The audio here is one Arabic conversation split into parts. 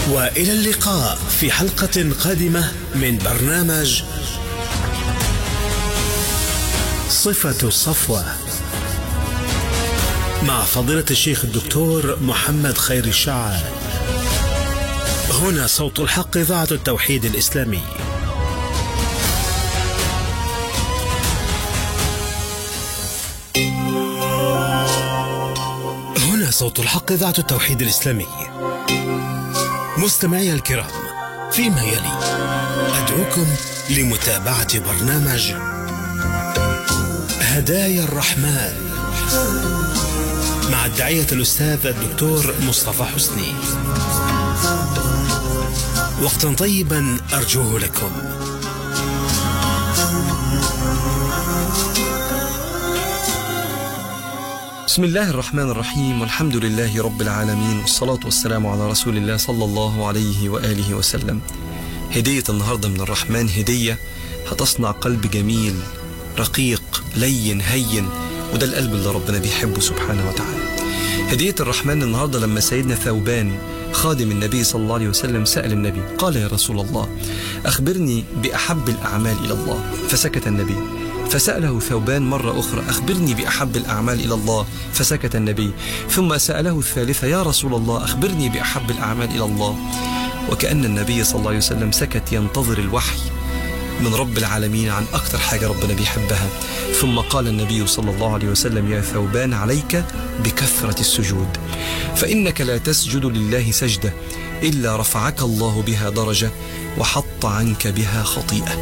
وإلى اللقاء في حلقة قادمة من برنامج صفة الصفوة مع فضيلة الشيخ الدكتور محمد خير الشاعر. هنا صوت الحق، إذاعة التوحيد الإسلامي. هنا صوت الحق، إذاعة التوحيد الإسلامي. مستمعي الكرام، فيما يلي أدعوكم لمتابعة برنامج هدايا الرحمن مع الداعية الأستاذ الدكتور مصطفى حسني. وقتا طيبا أرجوه لكم. بسم الله الرحمن الرحيم، والحمد لله رب العالمين، والصلاة والسلام على رسول الله صلى الله عليه وآله وسلم. هدية النهاردة من الرحمن هدية هتصنع قلب جميل رقيق لين هين، وده القلب اللي ربنا بيحبه سبحانه وتعالى. هدية الرحمن النهاردة لما سيدنا ثوبان خادم النبي صلى الله عليه وسلم سأل النبي، قال: يا رسول الله أخبرني بأحب الأعمال إلى الله. فسكت النبي. فسأله ثوبان مرة أخرى: أخبرني بأحب الأعمال إلى الله. فسكت النبي. ثم سأله الثالثة: يا رسول الله أخبرني بأحب الأعمال إلى الله. وكأن النبي صلى الله عليه وسلم سكت ينتظر الوحي من رب العالمين عن أكتر حاجة ربنا بيحبها. ثم قال النبي صلى الله عليه وسلم: يا ثوبان عليك بكثرة السجود، فإنك لا تسجد لله سجدة إلا رفعك الله بها درجة وحط عنك بها خطيئة.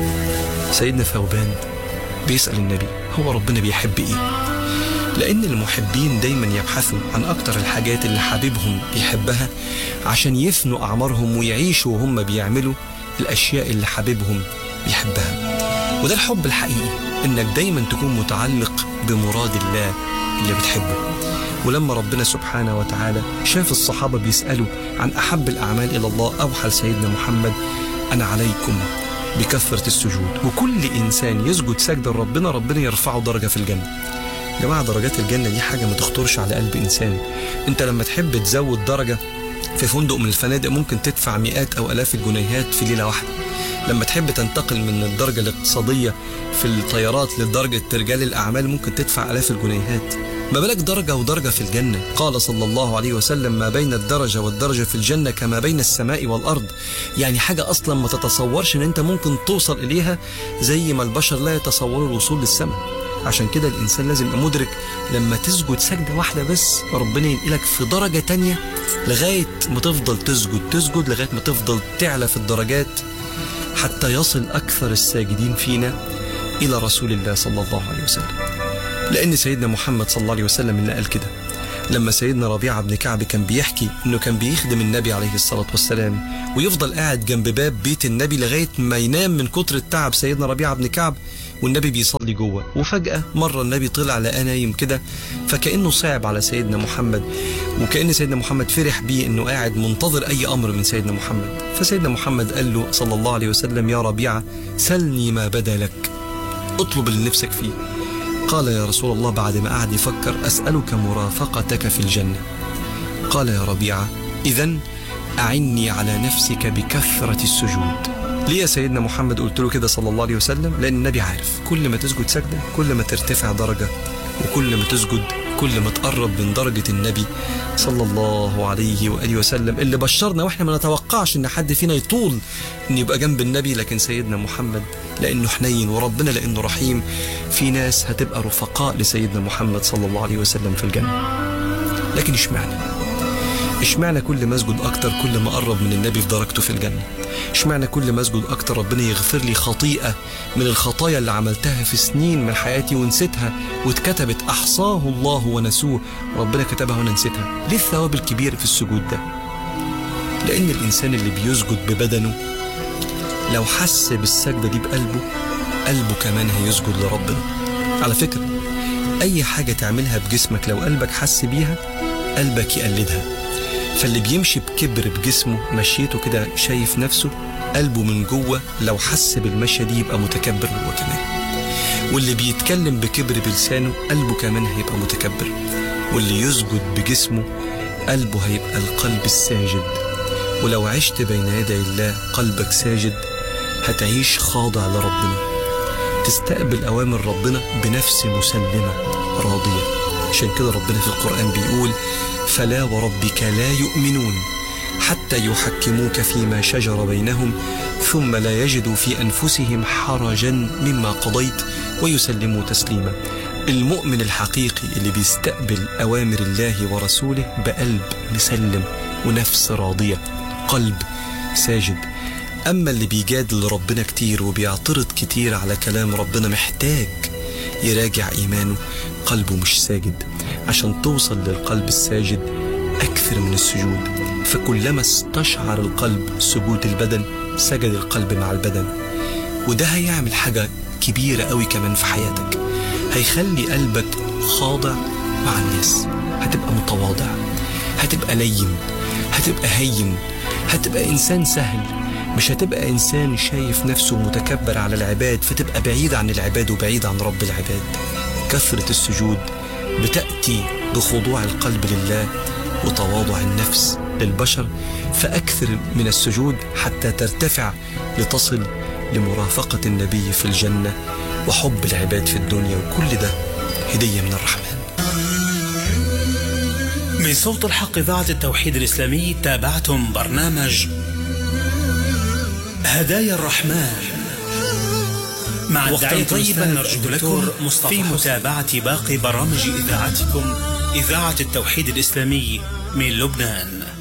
سيدنا ثوبان بيسأل النبي هو ربنا بيحب إيه؟ لأن المحبين دايما يبحثوا عن أكتر الحاجات اللي حبيبهم بيحبها عشان يفنوا أعمارهم ويعيشوا وهم بيعملوا الأشياء اللي حبيبهم بيحبها. وده الحب الحقيقي، إنك دايما تكون متعلق بمراد الله اللي بتحبه. ولما ربنا سبحانه وتعالى شاف الصحابة بيسألوا عن أحب الأعمال إلى الله، أوحى لسيدنا محمد: أنا عليكم بكثرة السجود. وكل إنسان يسجد سجدة لربنا ربنا يرفعه درجة في الجنة. يا جماعة، درجات الجنة دي حاجة ما تخطرش على قلب إنسان. أنت لما تحب تزود درجة في فندق من الفنادق ممكن تدفع مئات أو آلاف الجنيهات في ليلة واحدة. لما تحب تنتقل من الدرجة الاقتصادية في الطيارات لدرجة رجال الأعمال ممكن تدفع آلاف الجنيهات، ما بالك درجة ودرجة في الجنة. قال صلى الله عليه وسلم: ما بين الدرجة والدرجة في الجنة كما بين السماء والأرض. يعني حاجة أصلا ما تتصورش إن أنت ممكن توصل إليها، زي ما البشر لا يتصوروا الوصول للسماء. عشان كده الإنسان لازم يبقى مدرك لما تسجد سجدة واحدة بس ربنا ينقلك في درجة تانية لغاية ما تفضل تسجد لغاية ما تفضل تعلى في الدرجات حتى يصل أكثر الساجدين فينا إلى رسول الله صلى الله عليه وسلم. لأن سيدنا محمد صلى الله عليه وسلم اللي قال كده لما سيدنا ربيعة بن كعب كان بيحكي إنه كان بيخدم النبي عليه الصلاة والسلام ويفضل قاعد جنب باب بيت النبي لغاية ما ينام من كتر التعب سيدنا ربيعة بن كعب والنبي بيصلي جوه. وفجأة مرة النبي طلع لقى نايم كده، فكأنه صعب على سيدنا محمد، وكأن سيدنا محمد فرح بيه إنه قاعد منتظر أي أمر من سيدنا محمد. فسيدنا محمد قال له صلى الله عليه وسلم: يا ربيعة سلني ما بدا لك، اطلب اللي نفسك فيه. قال: يا رسول الله، بعد ما قعد يفكر: أسألك مرافقتك في الجنة. قال: يا ربيعة إذن أعني على نفسك بكثرة السجود. ليه يا سيدنا محمد قلت له كده صلى الله عليه وسلم؟ لأن النبي عارف كل ما تسجد سجدة كل ما ترتفع درجة، وكل ما تسجد كل ما تقرب من درجة النبي صلى الله عليه وآله وسلم، اللي بشرنا وإحنا ما نتوقعش إن حد فينا يطول إن يبقى جنب النبي. لكن سيدنا محمد لأنه حنين، وربنا لأنه رحيم، في ناس هتبقى رفقاء لسيدنا محمد صلى الله عليه وسلم في الجنة. لكن اشمعنى كل ما اسجد أكتر كل ما أقرب من النبي في درجته في الجنة؟ اشمعنى كل ما اسجد أكتر ربنا يغفر لي خطيئة من الخطايا اللي عملتها في سنين من حياتي ونسيتها واتكتبت، أحصاه الله ونسوه، ربنا كتبها وانا نسيتها؟ ليه الثواب الكبير في السجود ده؟ لأن الإنسان اللي بيسجد ببدنه لو حس بالسجدة دي بقلبه، قلبه كمان هيسجد لربنا. على فكرة أي حاجة تعملها بجسمك لو قلبك حس بيها قلبك يقلدها. فاللي بيمشي بكبر بجسمه مشيته كده شايف نفسه، قلبه من جوه لو حس بالمشية دي يبقى متكبر هو كمان. واللي بيتكلم بكبر بلسانه قلبه كمان هيبقى متكبر. واللي يسجد بجسمه قلبه هيبقى القلب الساجد. ولو عشت بين يدي الله قلبك ساجد هتعيش خاضع لربنا، تستقبل أوامر ربنا بنفس مسلمة راضية. عشان كده ربنا في القرآن بيقول: فلا وربك لا يؤمنون حتى يحكموك فيما شجر بينهم ثم لا يجدوا في أنفسهم حرجا مما قضيت ويسلموا تسليما. المؤمن الحقيقي اللي بيستقبل أوامر الله ورسوله بقلب مسلم ونفس راضية، قلب ساجد. أما اللي بيجادل ربنا كتير وبيعترض كتير على كلام ربنا محتاج يراجع إيمانه، قلبه مش ساجد. عشان توصل للقلب الساجد أكثر من السجود، فكلما استشعر القلب سجود البدن سجد القلب مع البدن. وده هيعمل حاجة كبيرة قوي كمان في حياتك، هيخلي قلبك خاضع مع الناس، هتبقى متواضع، هتبقى لين، هتبقى هين، هتبقى إنسان سهل، مش هتبقى إنسان شايف نفسه متكبر على العباد فتبقى بعيد عن العباد وبعيد عن رب العباد. كثرة السجود بتأتي بخضوع القلب لله وتواضع النفس للبشر، فأكثر من السجود حتى ترتفع لتصل لمرافقة النبي في الجنة وحب العباد في الدنيا، وكل ده هدية من الرحمن. من صوت الحق إذاعة التوحيد الإسلامي تابعتم برنامج هدايا الرحمن مع الداعية طيبا نرجو لكم في متابعة باقي برامج إذاعتكم إذاعة التوحيد الإسلامي من لبنان.